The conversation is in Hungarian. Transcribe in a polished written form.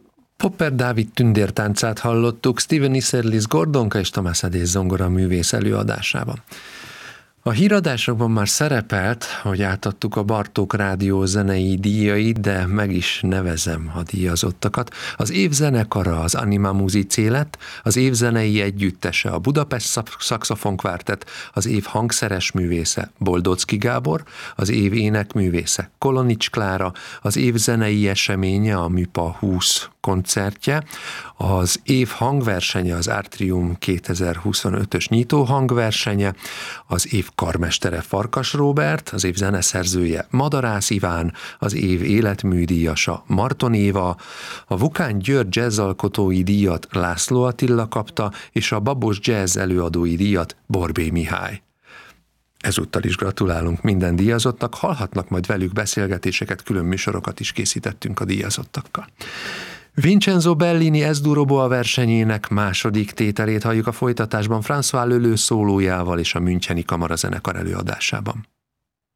Popper Dávid tündértáncát hallottuk Steven Isserlis Gordonka és Tamás Adész zongora művész előadásában. A híradásokban már szerepelt, hogy átadtuk a Bartók Rádió zenei díjait, de meg is nevezem a díjazottakat. Az év zenekara az Anima Musicae lett, az év zenei együttese a Budapest Szaxofonkvártett, az év hangszeres művésze Boldocki Gábor, az év énekművésze Kolonics Klára, az év zenei eseménye a Műpa 20 koncertje, az év hangversenye az Artrium 2025-ös nyitó hangversenye, az év karmestere Farkas Róbert, az év zeneszerzője Madarász Iván, az év életműdíjasa Marton Éva, a Vukán György jazzalkotói díjat László Attila kapta, és a Babos Jazz előadói díjat Borbély Mihály. Ezúttal is gratulálunk minden díjazottnak, hallhatnak majd velük beszélgetéseket, külön műsorokat is készítettünk a díjazottakkal. Vincenzo Bellini Es duro boa versenyének második tételét halljuk a folytatásban François Leleux szólójával és a Müncheni Kamarazenekar előadásában.